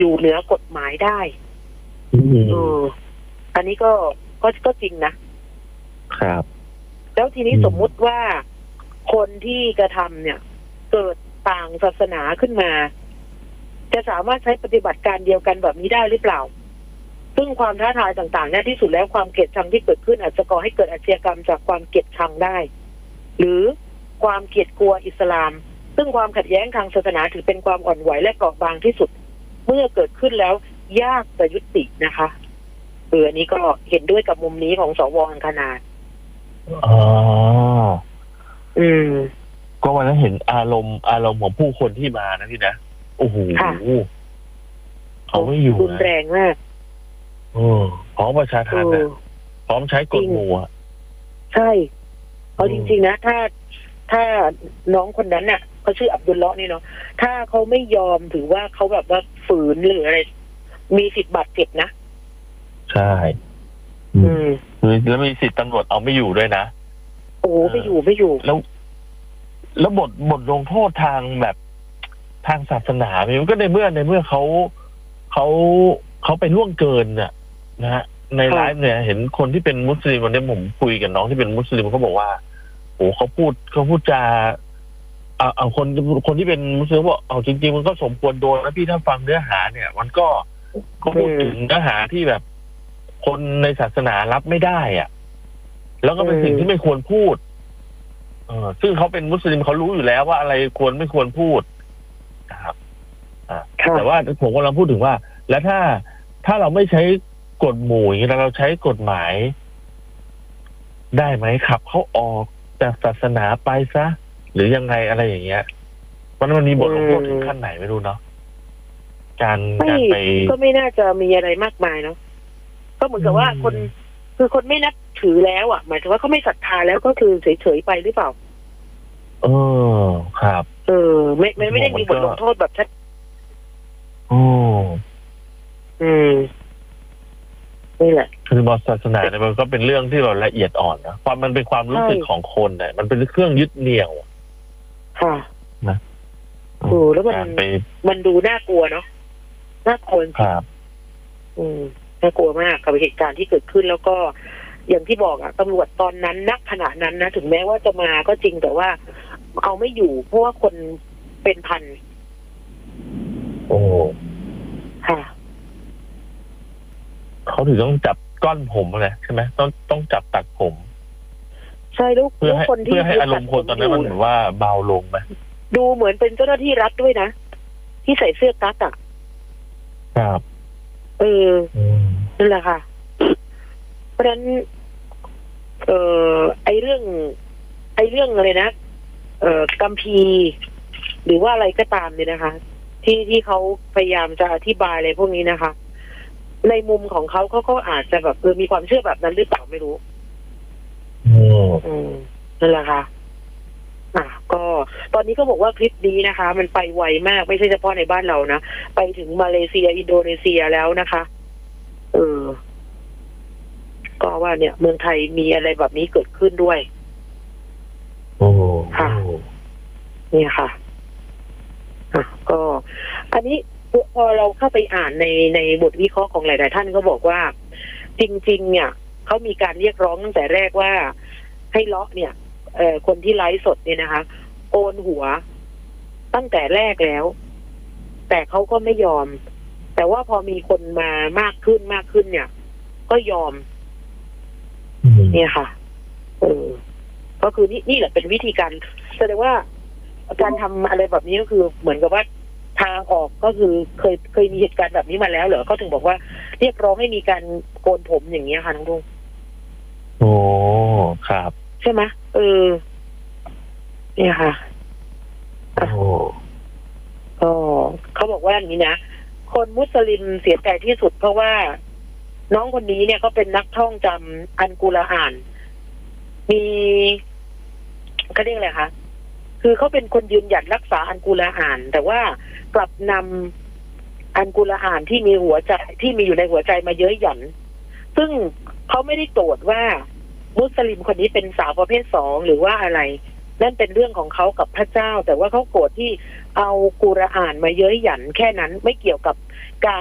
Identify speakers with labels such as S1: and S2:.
S1: อยู่เหนือกฎหมายได้อันนี้ก็จริงนะครับแล้วทีนี้สมมุติว่าคนที่กระทำเนี่ยเกิดต่างศาสนาขึ้นมาจะสามารถใช้ปฏิบัติการเดียวกันแบบนี้ได้หรือเปล่าซึ่งความท้าทายต่างๆเนี่ยที่สุดแล้วความเกลียดชังที่เกิดขึ้นอาจจะก่อให้เกิดอาชญากรรมจากความเกลียดชังได้หรือความเกลียดกลัวอิสลามซึ่งความขัดแย้งทางศาสนาถือเป็นความอ่อนไหวและเปราะบางที่สุดเมื่อเกิดขึ้นแล้วยากจะยุตินะคะอันนี้ก็เห็นด้วยกับมุมนี้ของสว.อังคณา
S2: ก็วันนั้นเห็นอารมณ์ของผู้คนที่มานะพี่นะโอ้โหเขาไม่อยู่
S1: รุนแรงมาก
S2: พร้อมประชาทัณฑ์นะพร้อมใช้กฎหมู่
S1: ใช่เอาจริงๆนะถ้าน้องคนนั้นน่ะเขาชื่ออับดุลเลาะห์นี่เนาะถ้าเขาไม่ยอมถือว่าเขาแบบว่าฝืนหรืออะไรมีสิทธิ์บาดเจ็บนะ
S2: ใช่แล้วมีสิทธิ์ตำรวจเอาไม่อยู่ด้วยนะ
S1: โอ้ไม่อยู่
S2: แล้วบทลงโทษทางแบบทางศาสนามันก็ในเมื่อเขาไปล่วงเกินน่ะนะฮะในไลฟ์เนี่ยเห็นคนที่เป็นมุสลิมวันนี้ผมคุยกับน้องที่เป็นมุสลิมเขาบอกว่าโอ้เขาพูดจาเอาคนที่เป็นมุสลิมบอกเอาจริงๆมันก็สมควรโดนนะพี่ถ้าฟังเนื้อหาเนี่ยมันก็พูดถึงเนื้อหาที่แบบคนในศาสนารับไม่ได้อ่ะแล้วก็เป็นสิ่งที่ไม่ควรพูดซึ่งเขาเป็นมุสลิมเขารู้อยู่แล้วว่าอะไรควรไม่ควรพูดนะครับแต่ว่าผมกำลังพูดถึงว่าแล้วถ้าเราไม่ใช้กฎหมู่อย่างนี้เราใช้กฎหมายได้ไหมขับเขาออกจากศาสนาไปซะหรือยังไงอะไรอย่างเงี้ยมันมีบทลงโทษถึงขั้นไหนไม่รู้เนาะการไป
S1: ก็ไม่น่าจะมีอะไรมากมายเนาะก็เหมือนกับว่าคนไม่นับถือแล้วอ่ะหมายถึงว่าเขาไม่ศรัทธาแล้วก็คือเฉยๆไปหรือเปล่า
S2: ครับ
S1: ไม่ได้มีบทลงโทษแบบชัดนี่แหละ
S2: คือบทศาสนาเนี่ยมันก็เป็นเรื่องที่เราละเอียดอ่อนนะความมันเป็นความรู้สึกของคนเนี่ยมันเป็นเครื่องยึดเหนี่ยว
S1: ค่ะ
S2: นะ
S1: แล้วมันดูน่ากลัวเนาะน่ากลัว
S2: ครับ
S1: น่ากลัวมากกับเหตุการณ์ที่เกิดขึ้นแล้วก็อย่างที่บอกอะตำรวจตอนนั้นณขณะนั้นนะถึงแม้ว่าจะมาก็จริงแต่ว่าเอาไม่อยู่เพราะว่าคนเป็นพันค่ะ
S2: เขาถึงต้องจับก้อนผมเลยใช่ไหมต้องจับตัดผม
S1: ใช่ลูก
S2: เพื่อให้อารมณ์คนตอนนั้นมันเหมือนว่าเบาลงไหม
S1: ดูเหมือนเป็นเจ้าหน้าที่รัฐด้วยนะที่ใส่เสื้อกั๊กอะ
S2: ครับ
S1: นั่นแหละค่ะเพราะฉะนั้นไอเรื่องอะไรนะกัมพีหรือว่าอะไรก็ตามเนี่ยนะคะที่เขาพยายามจะอธิบายอะไรพวกนี้นะคะในมุมของเขาก็อาจจะแบบมีความเชื่อแบบนั้นหรือเปล่าไม่รู้นั่นแหละค่ะก็ตอนนี้ก็บอกว่าคลิปนี้นะคะมันไปไวมากไม่ใช่เฉพาะในบ้านเรานะไปถึงมาเลเซียอินโดนีเซียแล้วนะคะก็ว่าเนี่ยเมืองไทยมีอะไรแบบนี้เกิดขึ้นด้วยค่ะเนี่ยค่ะก็อันนี้พอเราเข้าไปอ่านในบทวิเคราะห์ของหลายๆท่านก็บอกว่าจริงๆเนี่ยเขามีการเรียกร้องตั้งแต่แรกว่าให้เลาะเนี่ยคนที่ไลฟ์สดเนี่ยนะคะโอนหัวตั้งแต่แรกแล้วแต่เขาก็ไม่ยอมแต่ว่าพอมีคนมามากขึ้นเนี่ยก็ยอมเนี่ยค่ะก็คือนี่แหละเป็นวิธีการแสดงว่าการทำอะไรแบบนี้ก็คือเหมือนกับว่าทางออกก็คือเคยมีเหตุการณ์แบบนี้มาแล้วเหรอเขาถึงบอกว่าเรียกร้องให้มีการโกนผมอย่างเงี้ยค่ะน้องลุง
S2: โอ้ครับ
S1: ใช่ไหมเนี่ยค่ะก็เขาบอกว่าอย่างนี้นะคนมุสลิมเสียใจที่สุดเพราะว่าน้องคนนี้เนี่ยเขาเป็นนักท่องจำอัลกุรอานมีเขาเรียกอะไรคะคือเขาเป็นคนยืนหยัดรักษาอัลกุรอานแต่ว่ากลับนำอัลกุรอานที่มีอยู่ในหัวใจมาเย้ยหยันซึ่งเขาไม่ได้โกรธว่ามุสลิมคนนี้เป็นสาวประเภท2หรือว่าอะไรนั่นเป็นเรื่องของเขากับพระเจ้าแต่ว่าเขาโกรธที่เอากุรอานมาเย้ยหยันแค่นั้นไม่เกี่ยวกับการ